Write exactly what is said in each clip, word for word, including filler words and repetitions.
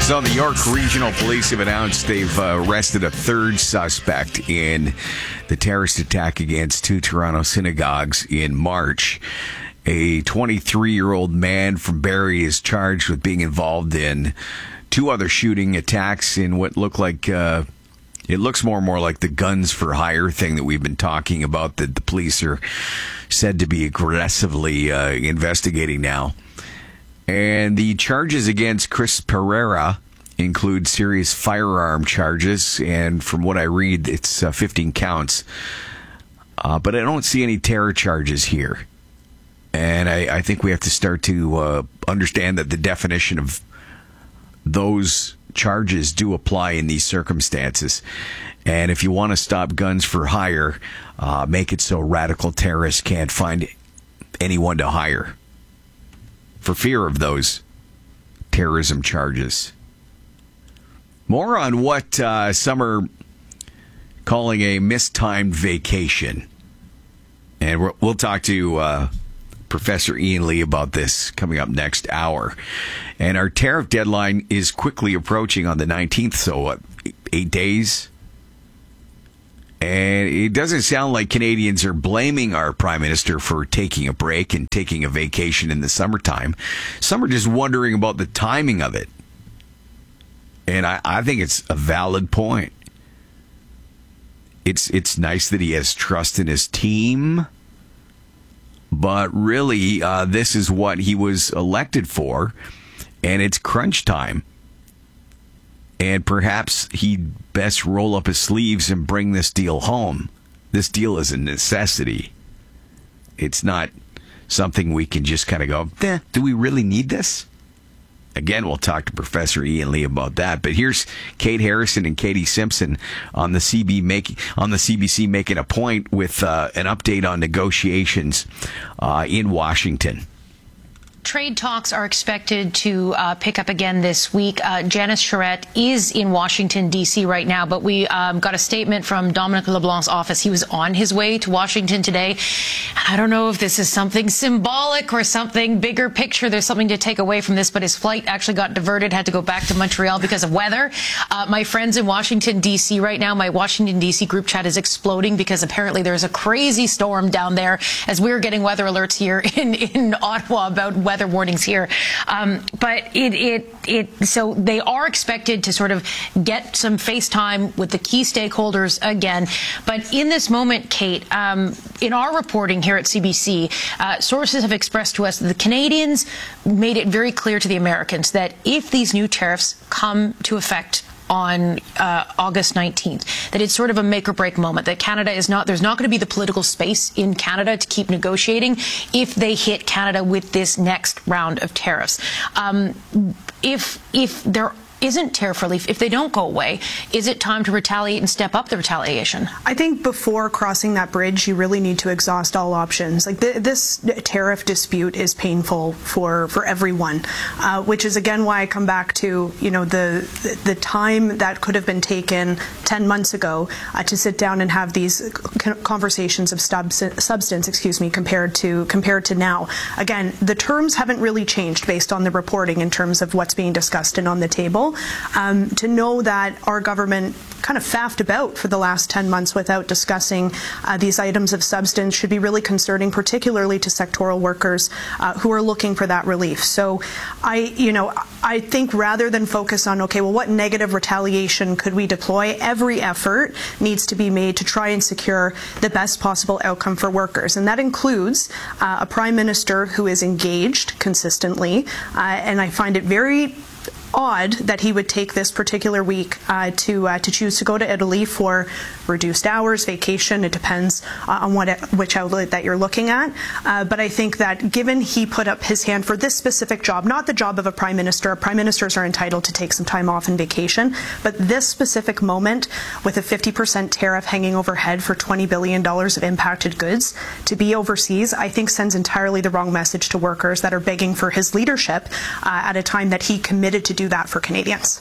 So the York Regional Police have announced they've uh, arrested a third suspect in the terrorist attack against two Toronto synagogues in March. A twenty-three-year-old man from Barrie is charged with being involved in two other shooting attacks in what look like, uh, it looks more and more like the guns for hire thing that we've been talking about, that the police are said to be aggressively uh, investigating now. And the charges against Chris Pereira include serious firearm charges, and from what I read, it's uh, fifteen counts. Uh, but I don't see any terror charges here. And I, I think we have to start to uh, understand that the definition of those charges do apply in these circumstances. And if you want to stop guns for hire, uh, make it so radical terrorists can't find anyone to hire for fear of those terrorism charges. More on what uh, some are calling a mistimed vacation. And we're, we'll talk to uh, Professor Ian Lee about this coming up next hour. And our tariff deadline is quickly approaching on the nineteenth, so what, eight days? And it doesn't sound like Canadians are blaming our Prime Minister for taking a break and taking a vacation in the summertime. Some are just wondering about the timing of it. And I, I think it's a valid point. It's it's nice that he has trust in his team. But really, uh, this is what he was elected for. And it's crunch time. And perhaps he'd best roll up his sleeves and bring this deal home. This deal is a necessity. It's not something we can just kind of go, eh, do we really need this? Again, we'll talk to Professor Ian Lee about that. But here's Kate Harrison and Katie Simpson on the C B making on the C B C making a point with uh, an update on negotiations uh, in Washington. Trade talks are expected to uh, pick up again this week. Uh, Janice Charette is in Washington, D C right now, but we um, got a statement from Dominic LeBlanc's office. He was on his way to Washington today. I don't know if this is something symbolic or something bigger picture. There's something to take away from this, but his flight actually got diverted, had to go back to Montreal because of weather. Uh, my friends in Washington, D C right now, my Washington, D C group chat is exploding because apparently there's a crazy storm down there as we're getting weather alerts here in, in Ottawa about weather. Weather warnings here, um, but it, it, it. So they are expected to sort of get some FaceTime with the key stakeholders again. But in this moment, Kate, um, in our reporting here at C B C, uh, sources have expressed to us that the Canadians made it very clear to the Americans that if these new tariffs come to effect on uh, August nineteenth, that it's sort of a make or break moment, that Canada is not, there's not going to be the political space in Canada to keep negotiating if they hit Canada with this next round of tariffs. Um, if, if there isn't tariff relief, if they don't go away, is it time to retaliate and step up the retaliation? I think before crossing that bridge, you really need to exhaust all options. Like th this tariff dispute is painful for for everyone, uh, which is again why I come back to you know the the time that could have been taken ten months ago uh, to sit down and have these conversations of substance, excuse me, compared to compared to now. Again, the terms haven't really changed based on the reporting in terms of what's being discussed and on the table. Um, to know that our government kind of faffed about for the last ten months without discussing uh, these items of substance should be really concerning, particularly to sectoral workers uh, who are looking for that relief. So I, you know, I think rather than focus on, okay, well, what negative retaliation could we deploy, every effort needs to be made to try and secure the best possible outcome for workers. And that includes uh, a Prime Minister who is engaged consistently, uh, and I find it very odd that he would take this particular week uh, to uh, to choose to go to Italy for reduced hours, vacation. It depends uh, on what which outlet that you're looking at. Uh, but I think that given he put up his hand for this specific job, not the job of a prime minister. Prime ministers are entitled to take some time off and vacation, but this specific moment with a fifty percent tariff hanging overhead for twenty billion dollars of impacted goods to be overseas, I think sends entirely the wrong message to workers that are begging for his leadership uh, at a time that he committed to do that for Canadians.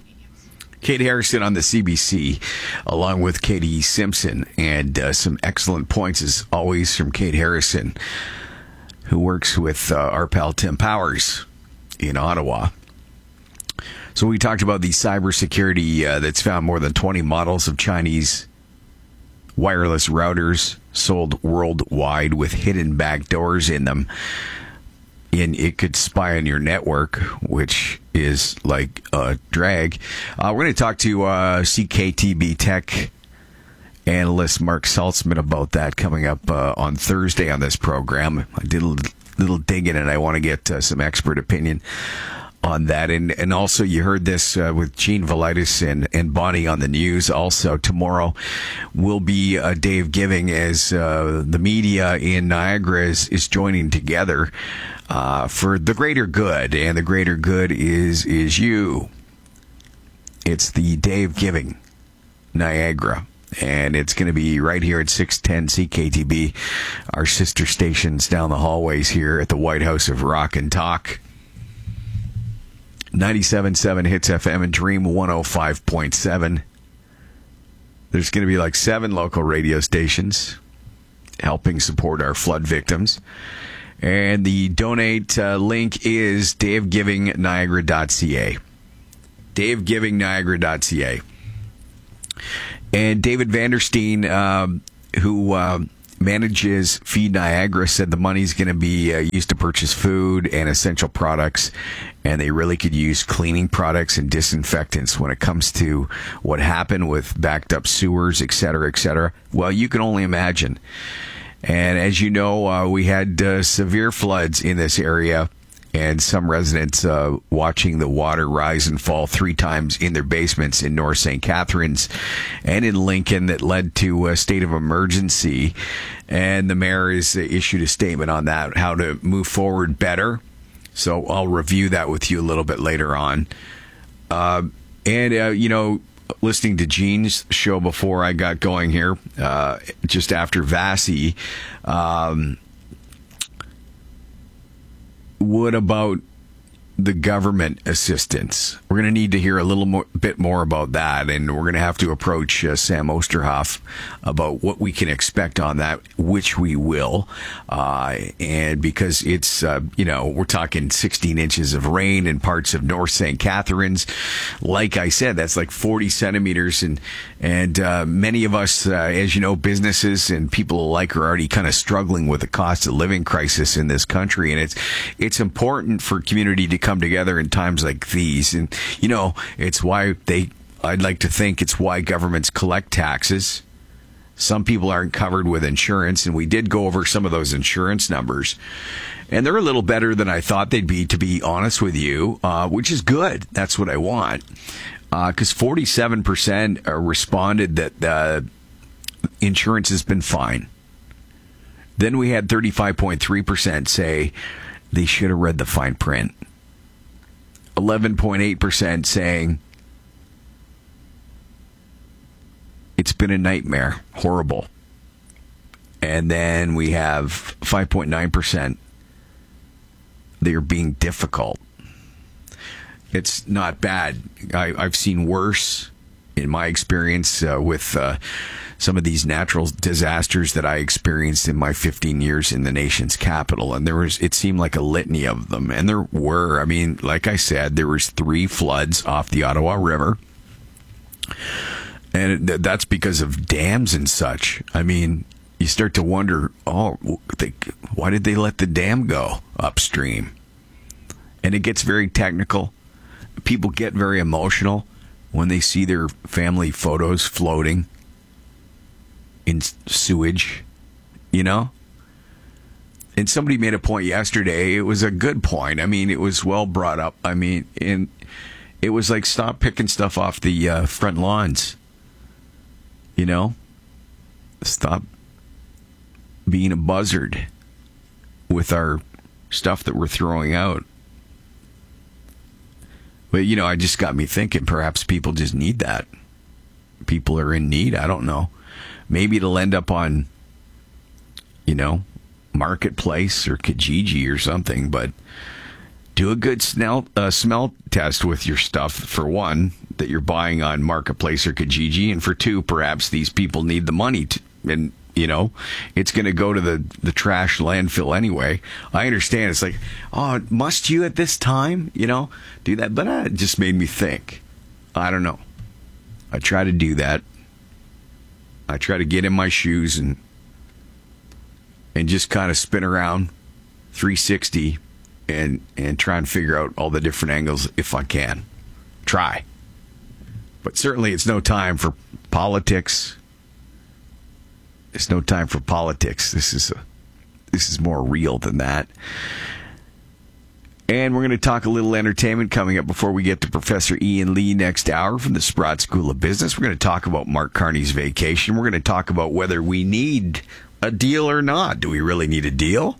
Kate Harrison on the C B C, along with Katie Simpson, and uh, some excellent points as always from Kate Harrison, who works with uh, our pal Tim Powers in Ottawa. So we talked about the cybersecurity uh, that's found more than twenty models of Chinese wireless routers sold worldwide with hidden backdoors in them. And it could spy on your network, which is like a drag. Uh, we're going to talk to uh, C K T B Tech analyst Mark Saltzman about that coming up uh, on Thursday on this program. I did a little, little digging, and I want to get uh, some expert opinion on that. And and also you heard this uh, with Gene Velitis and, and Bonnie on the news. Also tomorrow will be a day of giving as uh, the media in Niagara is, is joining together uh, for the greater good. And the greater good is is you. It's the Day of Giving, Niagara. And it's going to be right here at six ten C K T B, our sister stations down the hallways here at the White House of Rock and Talk. ninety-seven point seven Hits F M and Dream one oh five point seven. There's going to be like seven local radio stations helping support our flood victims. And the donate uh, link is day of giving niagara dot c a. day of giving niagara dot c a. And David Vandersteen, um, who uh, manages Feed Niagara, said the money's going to be uh, used to purchase food and essential products, and they really could use cleaning products and disinfectants when it comes to what happened with backed up sewers, et cetera, et cetera. Well, you can only imagine. And as you know, uh, we had uh, severe floods in this area, and some residents uh, watching the water rise and fall three times in their basements in North Saint Catharines and in Lincoln that led to a state of emergency. And the mayor has issued a statement on that, how to move forward better. So I'll review that with you a little bit later on. Uh, and, uh, you know, listening to Gene's show before I got going here, uh, just after Vassy, um, what about the government assistance? We're going to need to hear a little more, bit more about that, and we're going to have to approach uh, Sam Osterhoff about what we can expect on that, which we will. Uh, and because it's, uh, you know, we're talking sixteen inches of rain in parts of North Saint Catharines. Like I said, that's like forty centimeters, and and uh, many of us, uh, as you know, businesses and people alike are already kind of struggling with the cost of living crisis in this country, and it's it's important for community to come together in times like these. And you know, it's why they I'd like to think it's why governments collect taxes. Some people aren't covered with insurance, and we did go over some of those insurance numbers, and they're a little better than I thought they'd be, to be honest with you, uh, which is good. That's what I want, because uh, forty-seven percent responded that uh, insurance has been fine. Then we had thirty-five point three percent say they should have read the fine print. eleven point eight percent saying it's been a nightmare, horrible. And then we have five point nine percent they are being difficult. It's not bad. I, I've seen worse in my experience uh, with uh, some of these natural disasters that I experienced in my fifteen years in the nation's capital. And there was, it seemed like a litany of them. And there were, I mean, like I said, there was three floods off the Ottawa River. And that's because of dams and such. I mean, you start to wonder, oh, they, why did they let the dam go upstream? And it gets very technical. People get very emotional when they see their family photos floating in sewage, you know? And somebody made a point yesterday. It was a good point. I mean, it was well brought up. I mean, and it was like, stop picking stuff off the uh, front lawns. You know, stop being a buzzard with our stuff that we're throwing out. But, you know, it just got me thinking, perhaps people just need that. People are in need. I don't know. Maybe it'll end up on, you know, Marketplace or Kijiji or something. But do a good smell, uh, smell test with your stuff, for one, that you're buying on Marketplace or Kijiji, and for two, perhaps these people need the money to, and You know, it's going to go to the, the trash landfill anyway. I understand. It's like, oh, must you at this time, you know, do that? But uh, it just made me think. I don't know. I try to do that. I try to get in my shoes and and just kind of spin around three sixty and and try and figure out all the different angles if I can. Try. But certainly it's no time for politics. It's no time for politics. This is a, this is more real than that. And we're going to talk a little entertainment coming up before we get to Professor Ian Lee next hour from the Sprott School of Business. We're going to talk about Mark Carney's vacation. We're going to talk about whether we need a deal or not. Do we really need a deal?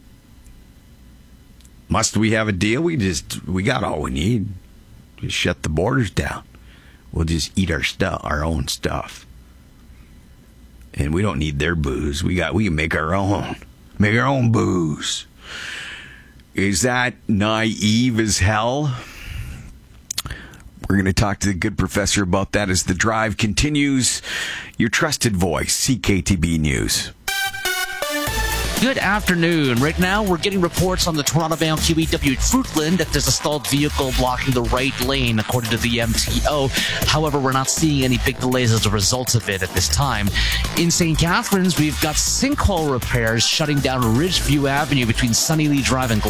Must we have a deal? We just we got all we need. Just shut the borders down. We'll just eat our stuff, our own stuff. And we don't need their booze. We got we can make our own. Make our own booze. Is that naive as hell? We're going to talk to the good professor about that as the drive continues. Your trusted voice, C K T B News. Good afternoon. Right now, we're getting reports on the Toronto-bound Q E W Fruitland that there's a stalled vehicle blocking the right lane, according to the M T O. However, we're not seeing any big delays as a result of it at this time. In Saint Catharines, we've got sinkhole repairs shutting down Ridgeview Avenue between Sunny Lee Drive and